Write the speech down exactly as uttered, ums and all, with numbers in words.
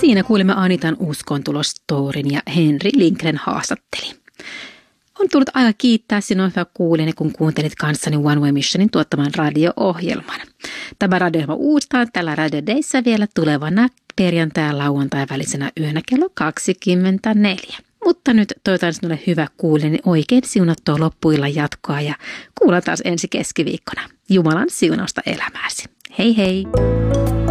Siinä kuulimme Anitan uskontulostoorin ja Henri Lindgren haastatteli. On tullut aika kiittää sinua, hyvä kuulijani, kun kuuntelit kanssani One Way Missionin tuottaman radio-ohjelman. Tämä radio-ohjelma uustaan tällä Radio Dayssä vielä tulevana perjantai- ja lauantai välisenä yönä kello kaksikymmentäneljä. Mutta nyt toivotan sinulle hyvä kuulijani oikein siunattua loppuillan jatkoa ja kuullaan taas ensi keskiviikkona. Jumalan siunausta elämääsi. Hei hei!